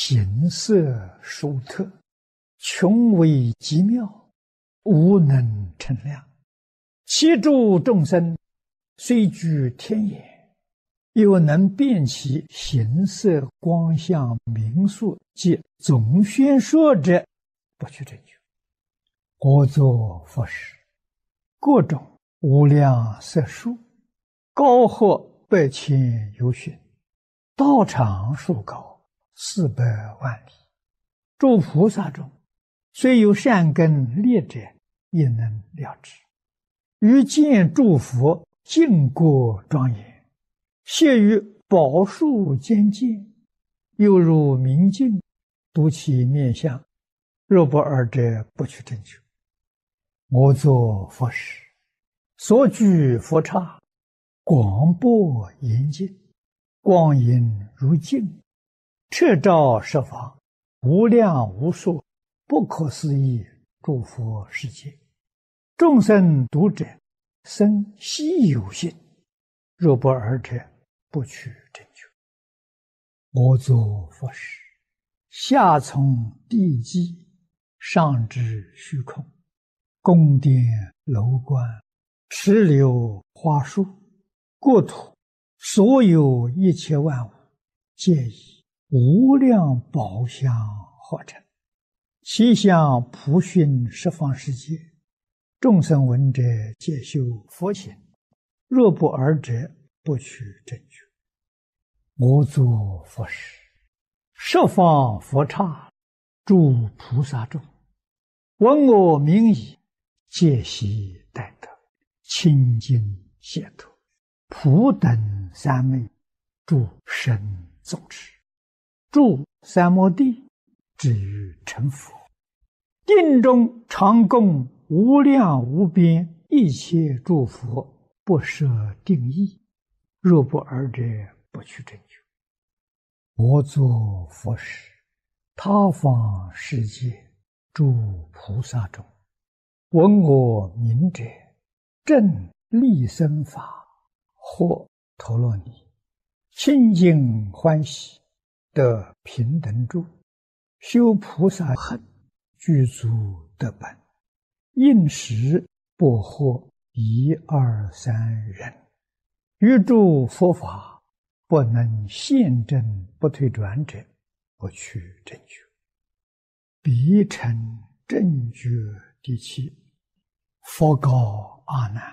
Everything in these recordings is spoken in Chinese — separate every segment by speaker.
Speaker 1: 形色殊特，穷微极妙，无能称量。其诸众生，虽居天眼，又能辨其形色光相名数及总宣说者，不取证据。我作佛时，各种无量色数，高或百千由旬，道场数高400万里。诸菩萨中，虽有善根劣者，也能了知。于见诸佛净国庄严，谢于宝树间见，犹如明镜，睹其面相。若不尔者，不取证据。我作佛时，所居佛刹，广博严净，光阴如镜，彻照十方，无量无数，不可思议诸佛世界。众生读者，生希有信。若不尔者，不取证据。我作佛时，下从地基，上至虚空，宫殿楼观，池流花树，国土所有一切万物，皆以无量宝相合成，其相普熏十方世界。众生闻者，皆修佛行。若不尔者，不取证据。我作佛时，十方佛刹，诸菩萨众，闻我名已，皆悉待得，清净解脱，普等三昧，诸神众持，住三摩地，至于成佛。定中常供无量无边一切诸佛，不设定义。若不尔者，不取证据。我作佛时，他方世界诸菩萨中，闻我名者，正利生法，或陀罗尼，清净欢喜，得平等住，修菩萨行，具足得本。应时不获1、2、3人，于诸佛法不能现证不退转者，不取证据。彼成正觉第7。佛告阿难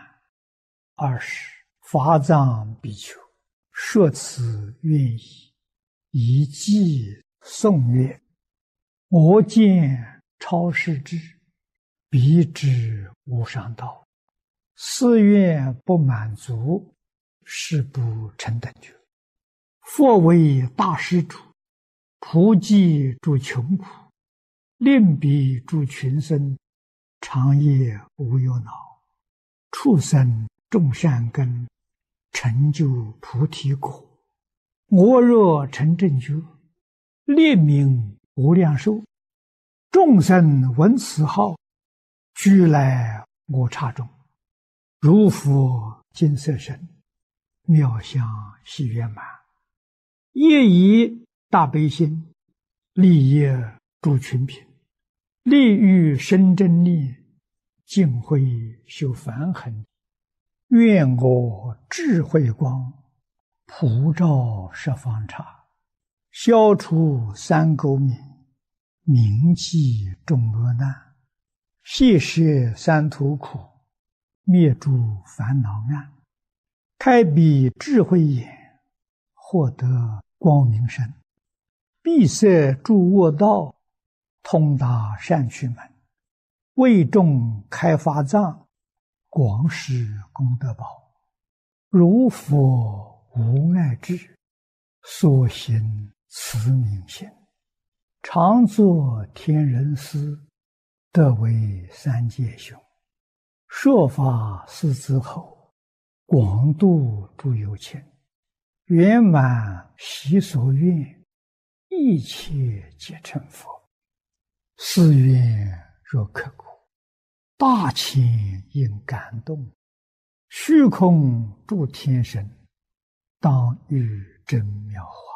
Speaker 1: ：20法藏比丘，说此愿意，以偈颂曰：我见超世智，彼知无上道，誓愿不满足，是不成等觉。佛为大施主，普济诸穷苦，令彼诸群生，长夜无忧恼，畜生种善根，成就菩提果。我若成正觉，列名无量寿，众生闻此号，俱来我刹中，如佛金色身，妙相悉圆满。业以大悲心，利益诸群品，利欲生真念，净慧修梵行。愿我智慧光，普照十方刹，消除三垢冥，明济众恶难，悉摄三途苦，灭诸烦恼暗，开彼智慧眼，获得光明身，闭塞诸恶道，通达善趣门，为众开法藏，广施功德宝。如佛无碍智，所行慈悯心，常作天人师，得为三界雄。说法四子后，广度诸有情，圆满习所愿，一切皆成佛。誓愿若刻骨，大千应感动，虚空诸天神，当遇真妙法。